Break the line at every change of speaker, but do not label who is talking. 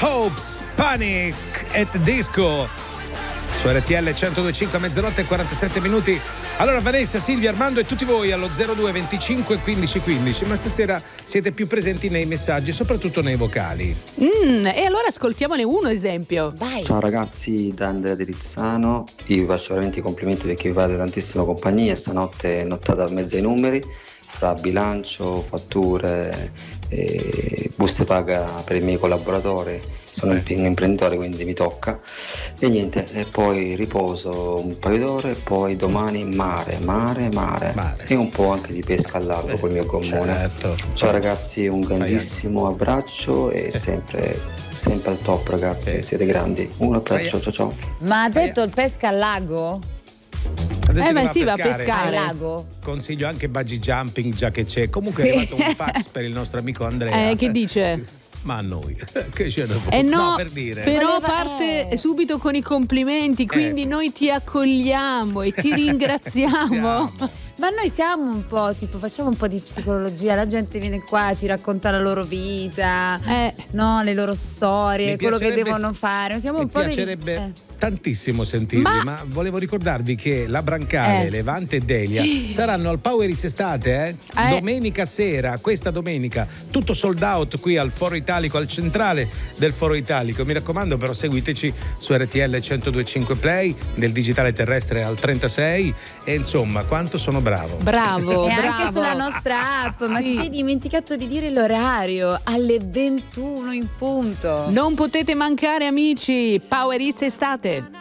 Hopes, Panic at Disco su RTL 102.5 a mezzanotte e 47 minuti. Allora Vanessa, Silvia, Armando e tutti voi allo 02 25 15 15, ma stasera siete più presenti nei messaggi, soprattutto nei vocali.
E allora ascoltiamone uno esempio.
Vai.
Ciao ragazzi, da Andrea di Rizzano, io vi faccio veramente i complimenti perché vi fate tantissima compagnia, stanotte è nottata a mezzo ai numeri, fra bilancio, fatture, buste paga per i miei collaboratori, sono un imprenditore quindi mi tocca e niente, e poi riposo un paio d'ore e poi domani mare e un po' anche di pesca al largo col mio gommone.
Certo.
Ciao ragazzi, un grandissimo abbraccio e sempre al top ragazzi, siete grandi, un abbraccio, ciao.
Ma ha detto il pesca al lago?
Ma sì, va a pescare.
Al lago.
Consiglio anche bungee jumping, già che c'è. Comunque è arrivato un fax per il nostro amico Andrea.
Che dice?
Ma a noi, che c'è da fare?
No,
per dire.
però parte subito con i complimenti, quindi noi ti accogliamo e ti ringraziamo.
Ma noi siamo un po' tipo, facciamo un po' di psicologia, la gente viene qua, ci racconta la loro vita, no, le loro storie, quello che devono fare. Siamo un po'
piacerebbe tantissimo sentirvi, ma volevo ricordarvi che la Brancale, Levante e Delia saranno al Power It's Estate, domenica sera, questa domenica, tutto sold out qui al Foro Italico, al centrale del Foro Italico. Mi raccomando, però seguiteci su RTL 102.5 Play, del digitale terrestre al 36 e insomma, quanto sono bravo.
Bravo,
e
bravo.
anche sulla nostra app, ma ti sei dimenticato di dire l'orario, alle 21 in punto.
Non potete mancare amici, Power It's Estate.